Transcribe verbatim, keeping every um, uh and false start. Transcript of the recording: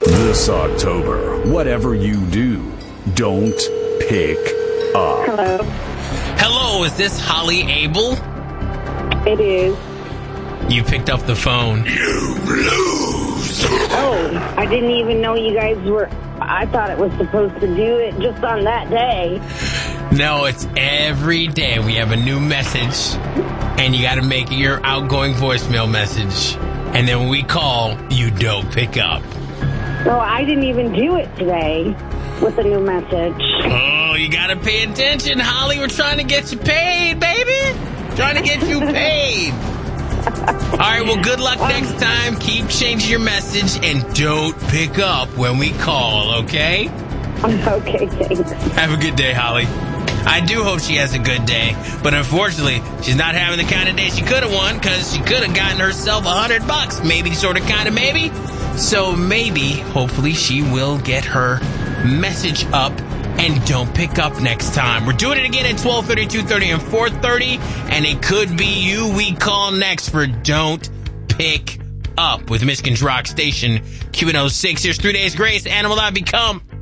This October, whatever you do, don't pick up. Hello. Hello, is this Holly Abel? It is. You picked up the phone. You lose. Oh, I didn't even know you guys were... I thought it was supposed to do it just on that day. No, it's every day we have a new message, and you got to make it your outgoing voicemail message. And then when we call, you don't pick up. No, I didn't even do it today with a new message. Oh, you got to pay attention, Holly. We're trying to get you paid, baby. Trying to get you paid. All right, well, good luck next time. Keep changing your message and don't pick up when we call, okay? Okay, thanks. Have a good day, Holly. I do hope she has a good day, but unfortunately, she's not having the kind of day she could have won because she could have gotten herself a hundred bucks. Maybe, sort of, kind of, maybe. So maybe, hopefully, she will get her message up and don't pick up next time. We're doing it again at twelve thirty, two thirty, and four thirty, and it could be you we call next for Don't Pick Up with Michigan's Rock Station Q one oh six. Here's Three Days Grace, Animal I've Become.